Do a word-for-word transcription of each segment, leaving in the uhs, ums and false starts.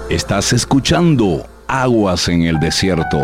Estás escuchando Aguas en el Desierto.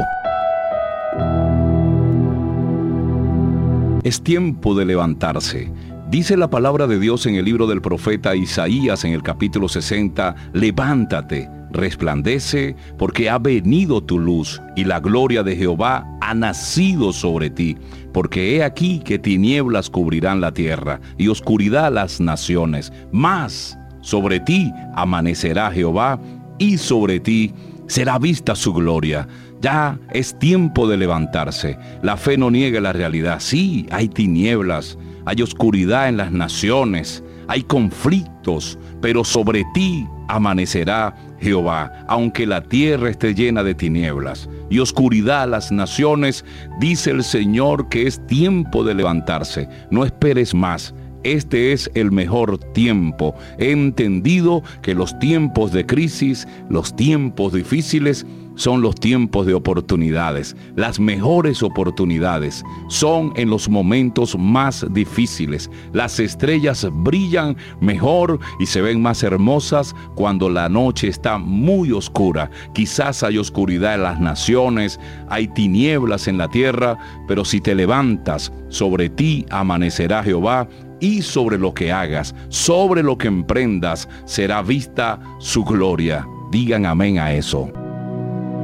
Es tiempo de levantarse. Dice la palabra de Dios en el libro del profeta Isaías en el capítulo sesenta, levántate, resplandece, porque ha venido tu luz, y la gloria de Jehová ha nacido sobre ti. Porque he aquí que tinieblas cubrirán la tierra, y oscuridad las naciones. Mas sobre ti amanecerá Jehová, y sobre ti será vista su gloria. Ya es tiempo de levantarse. La fe no niega la realidad. Sí, hay tinieblas, hay oscuridad en las naciones, hay conflictos, pero sobre ti amanecerá Jehová. Aunque la tierra esté llena de tinieblas y oscuridad las naciones, dice el Señor que es tiempo de levantarse. No esperes más. Este es el mejor tiempo. He entendido que los tiempos de crisis, los tiempos difíciles, son los tiempos de oportunidades. Las mejores oportunidades son en los momentos más difíciles. Las estrellas brillan mejor y se ven más hermosas cuando la noche está muy oscura. Quizás hay oscuridad en las naciones, hay tinieblas en la tierra, pero si te levantas, sobre ti amanecerá Jehová, y sobre lo que hagas, sobre lo que emprendas, será vista su gloria. Digan amén a eso.